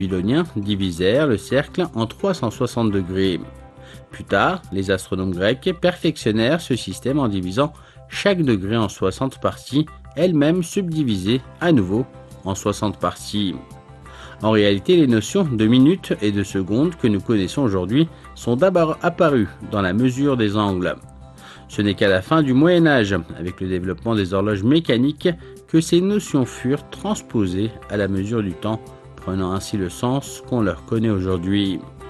Babyloniens divisèrent le cercle en 360 degrés. Plus tard, les astronomes grecs perfectionnèrent ce système en divisant chaque degré en 60 parties, elles-mêmes subdivisées à nouveau en 60 parties. En réalité, les notions de minutes et de secondes que nous connaissons aujourd'hui sont d'abord apparues dans la mesure des angles. Ce n'est qu'à la fin du Moyen Âge, avec le développement des horloges mécaniques, que ces notions furent transposées à la mesure du temps, prenant ainsi le sens qu'on leur connaît aujourd'hui.